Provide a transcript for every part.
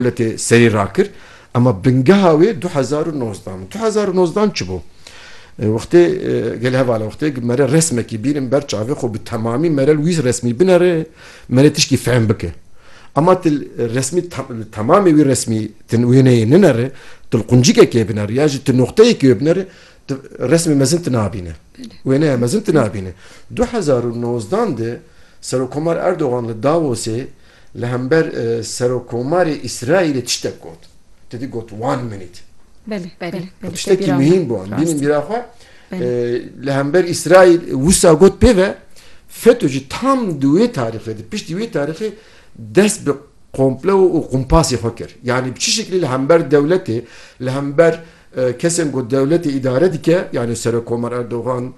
devleti seri rakir ama bingeha wê 2019 çi bû wextê gel hevala wextê mere resmekî bînin ber çavê xwe bi temamî mere wî resmî binere mere tişkî fehm bike ama til resmî tamamê wî resmî tin wêneyê ninere til quncikekê binere ya jî til noxteyekê binere resmî mezin tinabîne wêneye mezin tinabîne 2019 de Serokkomar Erdogan li Davosê li hember Serokkomarê İsraîlê tiştek got dedi got 1 minute tiştekî mühim bu an bînin biraxwe li hember İsraîl wisa got pêve FETÖ jî tam di wê tarixê de piştî wê tarixê dest bi komple û kumpasê xwe kir yani çi şeklî li hember devletê li hember kesên got devletê îdare dike yani Serokkomar Erdogan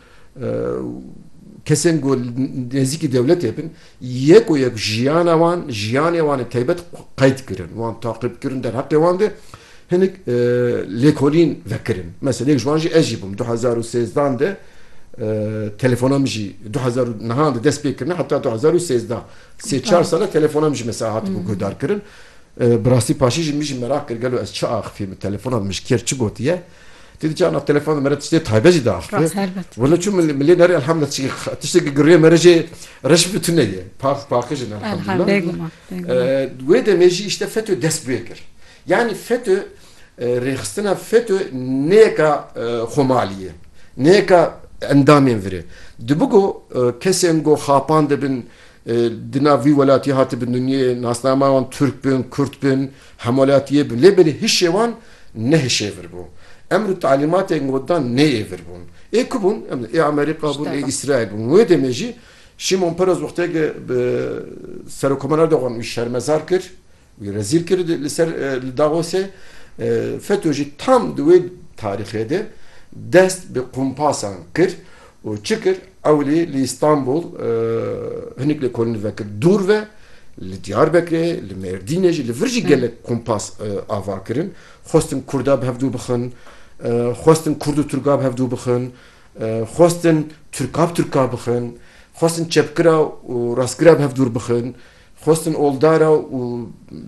kesên got nêzîkî devletê bin yek û yek jiyanê wan taybet qeyd kirin wan taqîb kirin derheqê wan de hinek lêkolîn vekirin mesela yek ji wan jî ez jî bûm 2013 de telefonam jî 2009 de dest pê kirine heta 2013 sê-4 sala telefonam jî mesela hatibû guhdar kirin bi rastî paşî jî min jî merak kir gelo ez çi axivî telefonam mişkêr çi gotiye dedi cana telefon mere tiştê taybet jî daxivî wala çû milê nerê elhamdülillah tiştekî giriye mere jî reş bitune ye paqî jî elhamdülillah wê demê jî işte FETÖ dest bê kir yani FETÖ rêxistina FETÖ nêka xwemaliyê nêka endamên virê dibigo kesên got xapan dibin di nav vî welatî hatibin dunyayê nasnama wan Türk bin Kurt bin hemolatiyê bin lê belê hişê wan ne hişêvir bû emru talimatên gotan neêvir bûn ê ku bûn Amerîka bûn İsraîl bûn wê demê jî Şimon Peres wextê Serokkomar Erdogan wî şermezar kir wî rezîl kir li ser li Davosê FETÖ jî tam di wê tarixê de dest bi kumpasan kir û çi kir ewlî li İstanbul hinek lêkolîn vekir dûr ve li Diyarbekirê li Mêrdînê jî li vir jî gelek kumpas ava kirin xwestin Kurda bi hevdû bixin xwestin Kurd û Türka bi hevdû bixin xwestin Türka bi Türka bixin xwestin çepkira û rastkira bi hevdûr bixin xwestin oldara û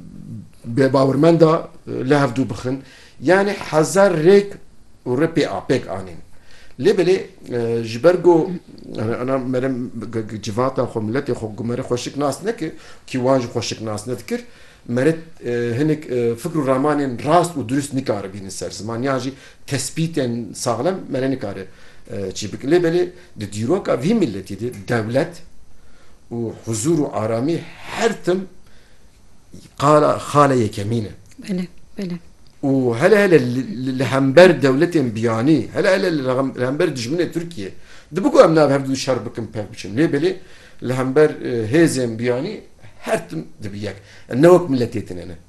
bêbawermenda li hevdû bixin yani hezar rêk û rê pêk anîn lê belê ji ber got ana mere civata xwe milletê xwe mere xweşik nas nekir kî wan jî xweşik nas nedikir mere hinek fikr û ramanên rast û durust nikare bînin ser ziman ya jî tespîtên saxlem mere nikare çî bike lê belê di dîroka vî milletî de devlet û huzur û aramî her tim xale yekemîn e û hele li hember devletên biyanî hele li hember dijminê Tirkiye dibigo em nav hevdû şer bikin pêk biçin lê belê li hember hêzên biyanî her tim dibi yek ne wek milletê tune ne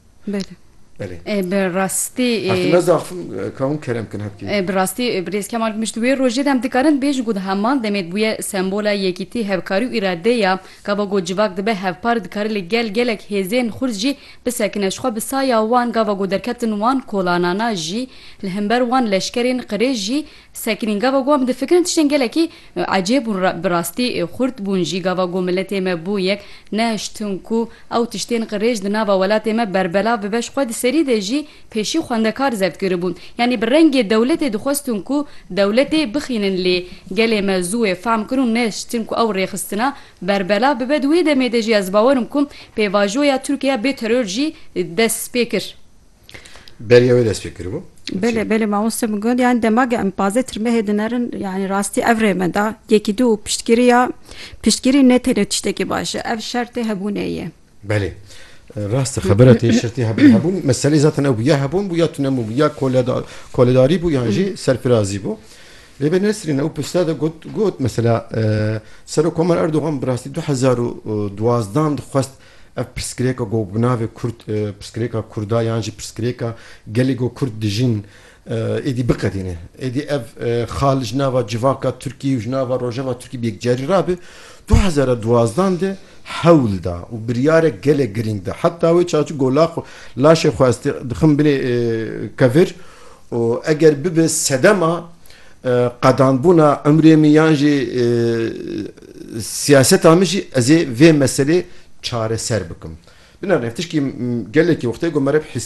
bi rastî nezafim kawun kerem kin hevkê bi rastî Birêz Kemal Gümüşlü wê rojê dem dikarin bêjin ku di heman demê bûye sembola yekîtî hevkarî û îradeya gava got civak dibe hevpar dikare li gel gelek hêzên xurt jî bisekine ji xwe bi saya wan gava got derketin wan kolanana jî li hember wan leşkerên qirêj jî sekinîn gava got difikirin tiştên gelekî ecêb û bi rastî xurt bûn jî gava got milletê me bû yek nehiştin ku ew tiştên qirêj di nava welatê me berbelav bibe ji xwe di serî de jî pêşî xwendekar zevtkiribûn yani bi rengê dewletê dixwestin ku dewletê bixînin lê gelê me zû fehm kirin û nehiştin ku ew rêxistina berbelav bibe di wê demê de jî ez bawerim ku pêvajoya Tirkiye bê teror jî dest pê kir beriya wê dest pê kiribû Belê mawostê min got yani demage em bazê tirmehê dinerin yani rastî ev rê me da yekîdû û piştgirî ne têne tiştekî baş e ev şertê hebûnê ye belê rast xebera tê şertê hebûn meselê zaten ew ya hebûn bû ya tune bû ya koledarî bû yan jî serfirazî bû lê be nesrîne ew pişta de got mesela Serokkomar Erdogan bi rastî 2012 dixwest ev pirsgirêka got bi navê Kurd pirsgirêka Kurda yan jî pirsgirêka gelê got Kurd dijîn êdî biqedîne êdî ev xal ji nava civaka Tirkî ji nava rojava Tirkî bi yekcerî rabe 2012 de hewl da û biryarek gelek giring da heta wê çaçû gola laşê xwestî dixin binê kevir û eger bibe sedema qedanbûna emrê min yan jî siyaseta min jî ez ê vê meselê çareser bikim بنر نفتش کی گله کی وقتی گو مرب